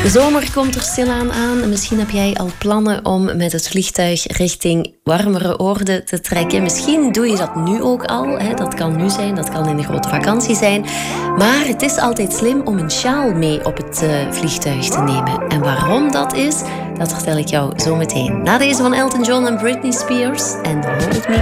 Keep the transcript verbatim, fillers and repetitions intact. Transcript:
De zomer komt er stilaan aan. Misschien heb jij al plannen om met het vliegtuig richting warmere oorden te trekken. Misschien doe je dat nu ook al. Hè. Dat kan nu zijn, dat kan in de grote vakantie zijn. Maar het is altijd slim om een sjaal mee op het uh, vliegtuig te nemen. En waarom dat is, dat vertel ik jou zo meteen. Na deze van Elton John en Britney Spears en Hold Me